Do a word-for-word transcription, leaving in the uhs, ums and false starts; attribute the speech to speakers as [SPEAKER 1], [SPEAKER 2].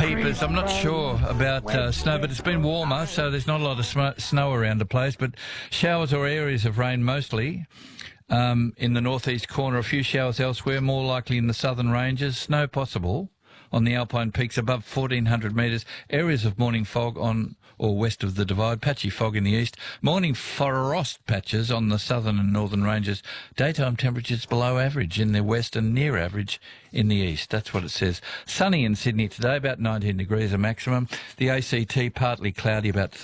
[SPEAKER 1] Peepers. I'm not sure about uh, snow, but it's been warmer, so there's not a lot of sm- snow around the place. But showers or areas of rain mostly. Um, in the northeast corner, a few showers elsewhere, more likely in the southern ranges. Snow possible on the alpine peaks above fourteen hundred metres. Areas of morning fog on or west of the Divide. Patchy fog in the east. Morning frost patches on the southern and northern ranges. Daytime temperatures below average in the west and near average in the east. That's what it says. Sunny in Sydney today, about nineteen degrees a maximum. The A C T partly cloudy, about